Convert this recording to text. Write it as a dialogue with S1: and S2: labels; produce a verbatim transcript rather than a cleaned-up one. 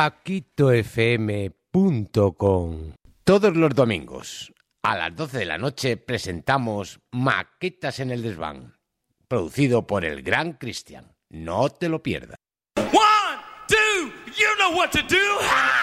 S1: paquito f m punto com. Todos los domingos a las doce de la noche presentamos Maquetas en el Desván, producido por el gran Cristian. No te lo pierdas.
S2: One, two, you know what to do. Ha!